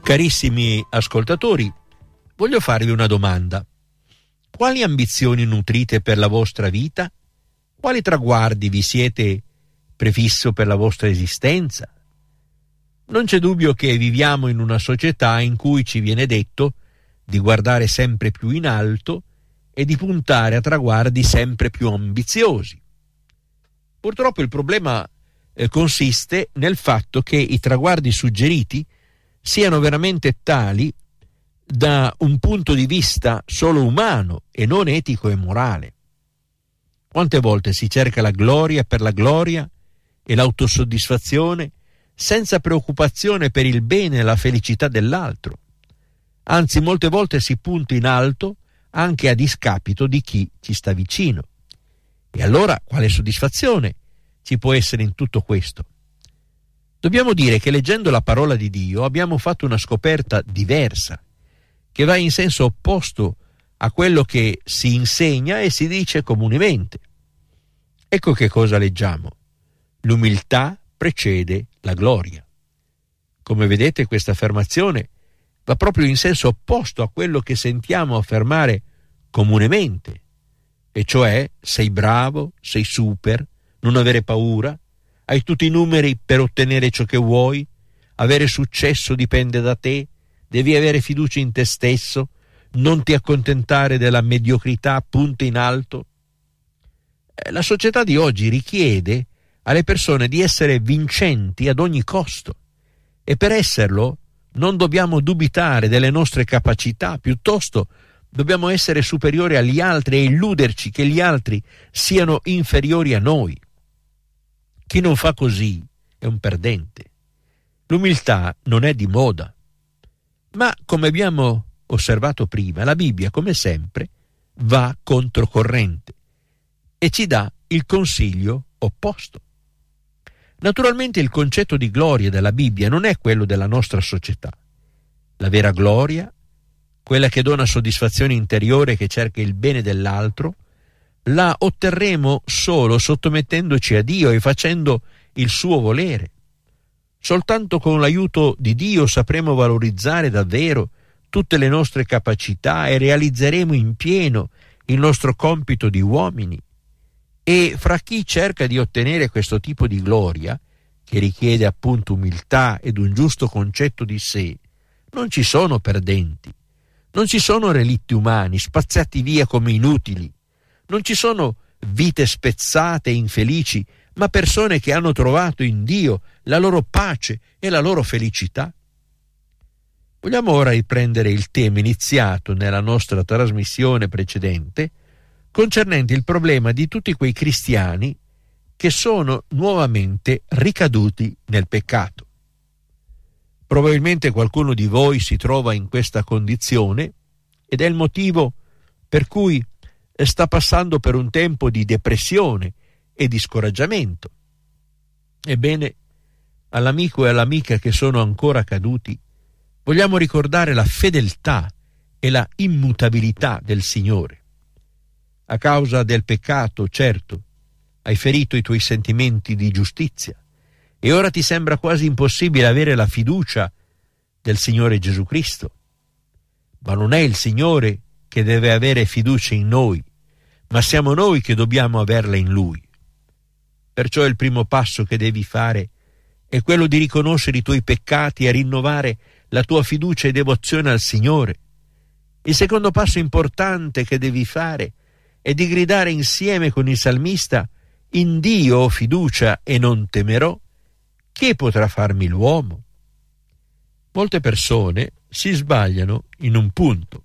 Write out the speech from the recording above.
Carissimi ascoltatori, voglio farvi una domanda. Quali ambizioni nutrite per la vostra vita? Quali traguardi vi siete prefisso per la vostra esistenza? Non c'è dubbio che viviamo in una società in cui ci viene detto di guardare sempre più in alto e di puntare a traguardi sempre più ambiziosi. Purtroppo il problema consiste nel fatto che i traguardi suggeriti siano veramente tali da un punto di vista solo umano e non etico e morale. Quante volte si cerca la gloria per la gloria e l'autosoddisfazione senza preoccupazione per il bene e la felicità dell'altro. Anzi, molte volte si punta in alto anche a discapito di chi ci sta vicino. E allora quale soddisfazione ci può essere in tutto questo? Dobbiamo dire che leggendo la parola di Dio abbiamo fatto una scoperta diversa, che va in senso opposto a quello che si insegna e si dice comunemente. Ecco che cosa leggiamo. L'umiltà precede la gloria. Come vedete, questa affermazione va proprio in senso opposto a quello che sentiamo affermare comunemente, e cioè sei bravo, sei super, non avere paura, hai tutti i numeri per ottenere ciò che vuoi, avere successo dipende da te, devi avere fiducia in te stesso, non ti accontentare della mediocrità, punta in alto. La società di oggi richiede alle persone di essere vincenti ad ogni costo, e per esserlo non dobbiamo dubitare delle nostre capacità, piuttosto dobbiamo essere superiori agli altri e illuderci che gli altri siano inferiori a noi. Chi non fa così è un perdente. L'umiltà non è di moda, ma come abbiamo osservato prima, la Bibbia, come sempre, va controcorrente e ci dà il consiglio opposto. Naturalmente il concetto di gloria della Bibbia non è quello della nostra società. La vera gloria, quella che dona soddisfazione interiore, che cerca il bene dell'altro, la otterremo solo sottomettendoci a Dio e facendo il suo volere. Soltanto con l'aiuto di Dio sapremo valorizzare davvero tutte le nostre capacità e realizzeremo in pieno il nostro compito di uomini. E fra chi cerca di ottenere questo tipo di gloria, che richiede appunto umiltà ed un giusto concetto di sé, non ci sono perdenti, non ci sono relitti umani spazzati via come inutili, non ci sono vite spezzate e infelici, ma persone che hanno trovato in Dio la loro pace e la loro felicità. Vogliamo ora riprendere il tema iniziato nella nostra trasmissione precedente, concernente il problema di tutti quei cristiani che sono nuovamente ricaduti nel peccato. Probabilmente qualcuno di voi si trova in questa condizione ed è il motivo per cui sta passando per un tempo di depressione e di scoraggiamento. Ebbene, all'amico e all'amica che sono ancora caduti, vogliamo ricordare la fedeltà e la immutabilità del Signore. A causa del peccato, certo, hai ferito i tuoi sentimenti di giustizia e ora ti sembra quasi impossibile avere la fiducia del Signore Gesù Cristo. Ma non è il Signore che deve avere fiducia in noi, ma siamo noi che dobbiamo averla in Lui. Perciò il primo passo che devi fare è quello di riconoscere i tuoi peccati e rinnovare la tua fiducia e devozione al Signore. Il secondo passo importante che devi fare è di gridare insieme con il salmista: in Dio ho fiducia e non temerò, che potrà farmi l'uomo? Molte persone si sbagliano in un punto.